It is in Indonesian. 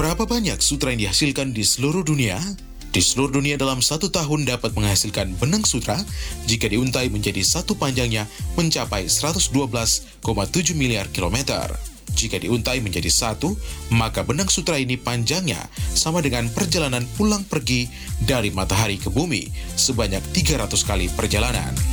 Berapa banyak sutra yang dihasilkan di seluruh dunia? Di seluruh dunia dalam 1 tahun dapat menghasilkan benang sutra jika diuntai menjadi satu panjangnya mencapai 112,7 miliar kilometer. Jika diuntai menjadi satu, maka benang sutra ini panjangnya sama dengan perjalanan pulang pergi dari matahari ke bumi sebanyak 300 kali perjalanan.